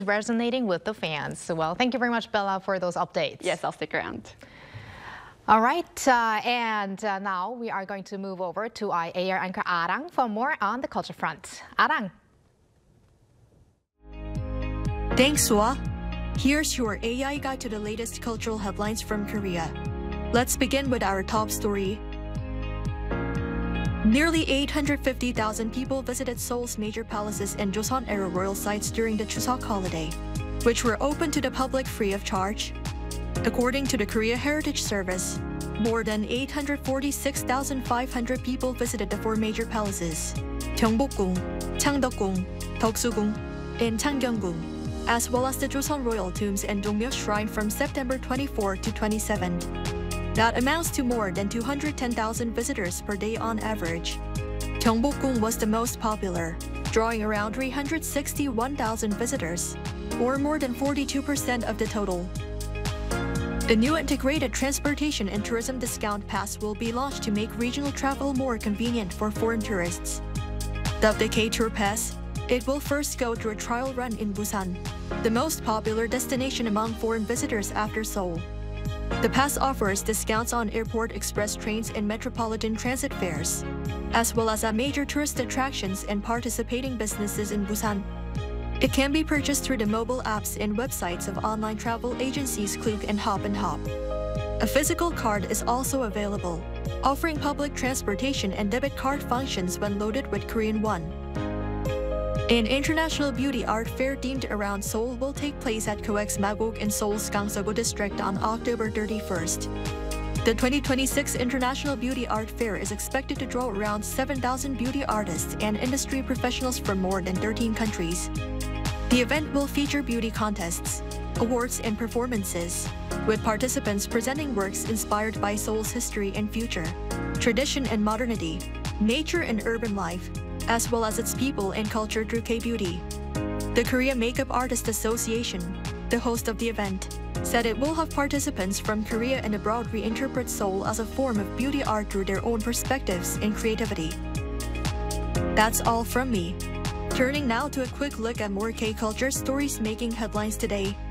resonating with the fans. Well, thank you very much, Bella, for those updates. Yes, I'll stick around. All right, now we are going to move over to our AR anchor Arang for more on the culture front. Arang. Thanks, Sua. Here's your AI guide to the latest cultural headlines from Korea. Let's begin with our top story. Nearly 850,000 people visited Seoul's major palaces and Joseon-era royal sites during the Chuseok holiday, which were open to the public free of charge. According to the Korea Heritage Service, more than 846,500 people visited the four major palaces, Gyeongbokgung, Changdeokgung, Deoksugung, and Changgyeonggung, as well as the Joseon royal tombs and Dongmyo Shrine from September 24 to 27. That amounts to more than 210,000 visitors per day on average. Gyeongbokgung was the most popular, drawing around 361,000 visitors, or more than 42% of the total. The new integrated transportation and tourism discount pass will be launched to make regional travel more convenient for foreign tourists. Dubbed the K-Tour Pass, it will first go through a trial run in Busan, the most popular destination among foreign visitors after Seoul. The pass offers discounts on airport express trains and metropolitan transit fares, as well as at major tourist attractions and participating businesses in Busan. It can be purchased through the mobile apps and websites of online travel agencies Klook and Hop and Hop. A physical card is also available, offering public transportation and debit card functions when loaded with Korean won. An international beauty art fair themed around Seoul will take place at COEX Magok in Seoul's Gangseobu district on October 31st. The 2026 International Beauty Art Fair is expected to draw around 7,000 beauty artists and industry professionals from more than 13 countries. The event will feature beauty contests, awards, and performances, with participants presenting works inspired by Seoul's history and future, tradition and modernity, nature and urban life, as well as its people and culture through K-beauty. The Korea Makeup Artists Association, the host of the event, said it will have participants from Korea and abroad reinterpret Seoul as a form of beauty art through their own perspectives and creativity. That's all from me. Turning now to a quick look at more K-culture stories making headlines today.